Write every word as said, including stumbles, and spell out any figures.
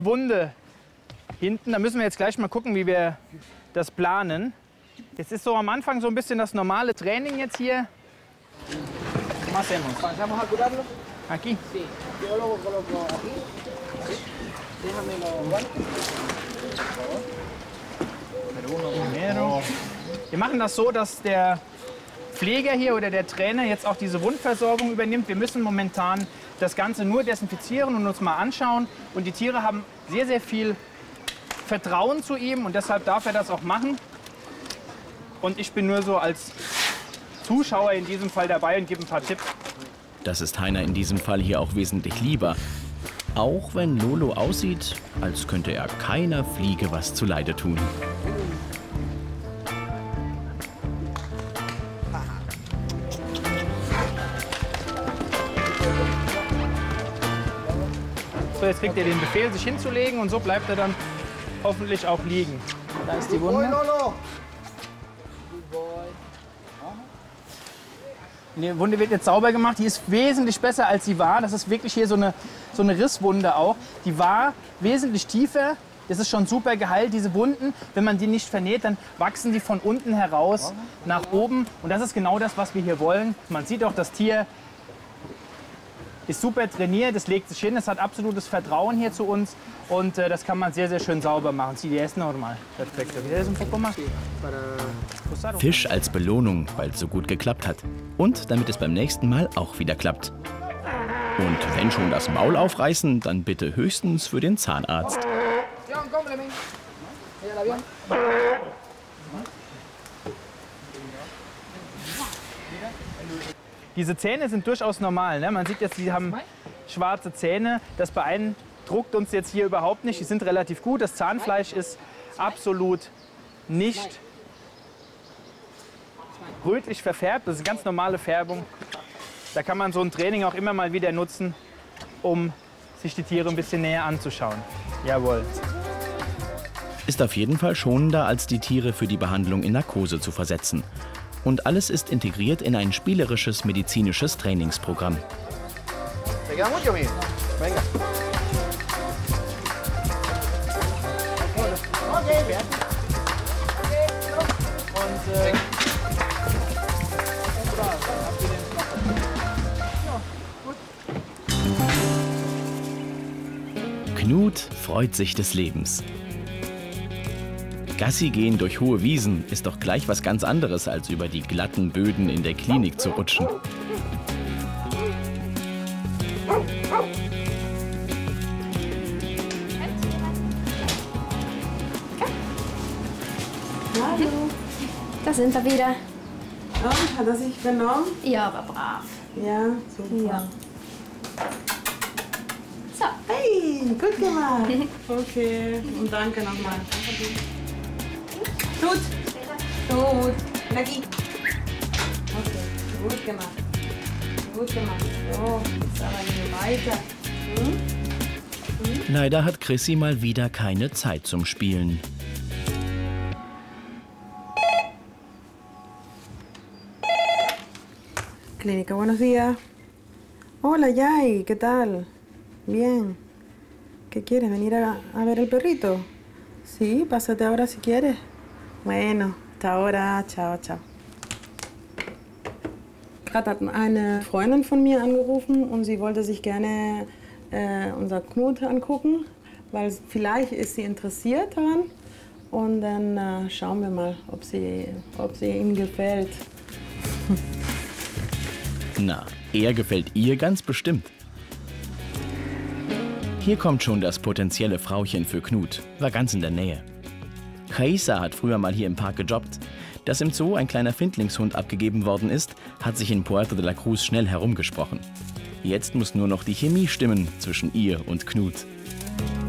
Wunde hinten. Da müssen wir jetzt gleich mal gucken, wie wir das planen. Jetzt ist so am Anfang so ein bisschen das normale Training jetzt hier. Was hacemos? Pasamos a curarlo. Aquí. Sí. Yo lo coloco aquí. Sí. Déjame los guantes. Primero. Wir machen das so, dass der Pfleger hier oder der Trainer jetzt auch diese Wundversorgung übernimmt. Wir müssen momentan das Ganze nur desinfizieren und uns mal anschauen. Und die Tiere haben sehr, sehr viel Vertrauen zu ihm und deshalb darf er das auch machen. Und ich bin nur so als Zuschauer in diesem Fall dabei und gebe ein paar Tipps. Das ist Heiner in diesem Fall hier auch wesentlich lieber. Auch wenn Lolo aussieht, als könnte er keiner Fliege was zuleide tun. So, jetzt kriegt er den Befehl, sich hinzulegen und so bleibt er dann hoffentlich auch liegen. Da ist die Wunde. Die Wunde wird jetzt sauber gemacht. Die ist wesentlich besser, als sie war. Das ist wirklich hier so eine, so eine Risswunde auch. Die war wesentlich tiefer. Das ist schon super geheilt. Diese Wunden, wenn man die nicht vernäht, dann wachsen die von unten heraus nach oben. Und das ist genau das, was wir hier wollen. Man sieht auch, das Tier ist super trainiert, es legt sich hin, es hat absolutes Vertrauen hier zu uns und äh, das kann man sehr, sehr schön sauber machen. Sí, es normal. Perfekt. Fisch als Belohnung, weil es so gut geklappt hat. Und damit es beim nächsten Mal auch wieder klappt. Und wenn schon das Maul aufreißen, dann bitte höchstens für den Zahnarzt. Diese Zähne sind durchaus normal. Ne? Man sieht jetzt, sie haben schwarze Zähne. Das beeindruckt uns jetzt hier überhaupt nicht. Die sind relativ gut. Das Zahnfleisch ist absolut nicht rötlich verfärbt. Das ist eine ganz normale Färbung. Da kann man so ein Training auch immer mal wieder nutzen, um sich die Tiere ein bisschen näher anzuschauen. Jawohl. Ist auf jeden Fall schonender, als die Tiere für die Behandlung in Narkose zu versetzen. Und alles ist integriert in ein spielerisches medizinisches Trainingsprogramm. ¿Te queda mucho, amigo? Venga. Okay. Und äh, Knut freut sich des Lebens. Gassi gehen durch hohe Wiesen ist doch gleich was ganz anderes, als über die glatten Böden in der Klinik zu rutschen. Hallo. Da sind wir wieder. Und, hat er sich benommen? Ja, aber brav. Ja, super. Ja. So. Hey, gut gemacht. Okay, und danke nochmal. Gut. Gut. Energie. Okay, gut gemacht. Gut gemacht. So, jetzt aber hier weiter. Hm? Hm? Leider hat Chrissy mal wieder keine Zeit zum Spielen. Clínica, buenos días. Hola, Yay, ¿qué tal? Bien. ¿Qué quieres? ¿Venir a, a ver el perrito? Sí, pásate ahora si quieres. Bueno, hasta ahora. Ciao, ciao. Gerade hat eine Freundin von mir angerufen und sie wollte sich gerne äh, unser Knut angucken, weil vielleicht ist sie interessiert daran. Und dann äh, schauen wir mal, ob sie, ob sie ihm gefällt. Na, er gefällt ihr ganz bestimmt. Hier kommt schon das potenzielle Frauchen für Knut. War ganz in der Nähe. Raisa hat früher mal hier im Park gejobbt. Dass im Zoo ein kleiner Findlingshund abgegeben worden ist, hat sich in Puerto de la Cruz schnell herumgesprochen. Jetzt muss nur noch die Chemie stimmen zwischen ihr und Knut.